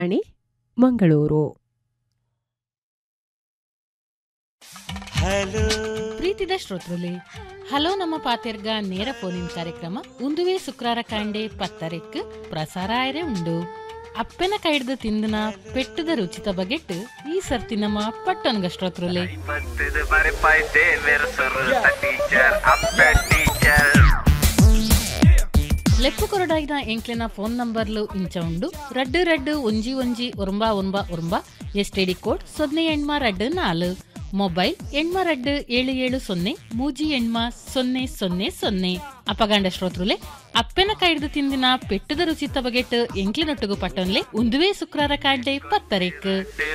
Akashvani Mangaluru. ಪ್ರೀತಿದ ಶ್ರೋತೃಲೆ, hello ನಮ್ಮ ಪಾತೆರ್ಗ ನೇರ phone-in ಕಾರ್ಯಕ್ರಮ ಉಂದುವೆ ಶುಕ್ರಾರ ಕಾಂಡೆ ಪತ್ತರೆಕ್ ಪ್ರಸಾರ ಆಯ್ರೆ ಉಂಡು. ಅಪ್ಪೆನ ಕೈಡ್ದು ತಿಂದನ ಪೆಟ್ಟದ ರುಚಿತ ಬಗೆಟ್ ಈ ಸರ್ತಿ ನಮ್ಮ ಪಟ್ಟನ್ಗ ಶ್ರೋತೃಲೆ ಲೆಪ್ಪು ಕೊರಡಾಯ್ದ ಎಂಕ್ಲೆನ ಫೋನ್ ನಂಬರ್ಲು ಇಂಚ ಉಂಡು 2211 ಎಸ್ಟಿಡಿ ಕೋಡ್ 0824 ಮೊಬೈಲ್ 8270 ಅಪಗಾಂಡ ಶ್ರೋತೃಲೆ ಅಪ್ಪೆನ ಕೈಡ್ದು ತಿಂದಿನ ಪೆಟ್ಟದ ರುಚಿತ ಬಗೆಟ್ ಎಂಕ್ಲಿನೊಟ್ಟುಗು ಪಟ್ಟನ್ಲೆ ಉಂದುವೆ ಶುಕ್ರಾರ ಕಾಡ್ಡೆ ಪತ್ತರೆಕ್.